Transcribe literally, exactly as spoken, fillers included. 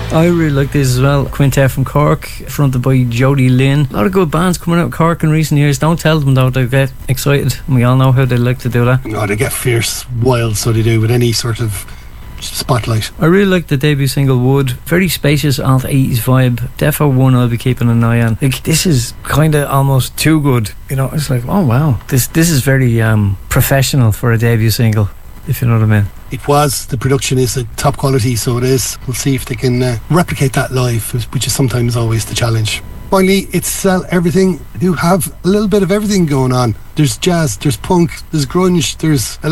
I really like this as well. Quintet from Cork, fronted by Jody Lynn. A lot of good bands coming out of Cork in recent years. Don't tell them though, they get excited. We all know how they like to do that. Oh, they get fierce, wild, so they do, with any sort of spotlight. I really like the debut single Wood. Very spacious alt eighties vibe. Defo one I'll be keeping an eye on. Like, this is kind of almost too good. You know, it's like, oh wow, this this is very um, professional for a debut single, if you know what I mean. It was. The production is a top quality, so it is. We'll see if they can uh, replicate that live, which is sometimes always the challenge. Finally, it's Sell Everything, who have a little bit of everything going on. There's jazz, there's punk, there's grunge, there's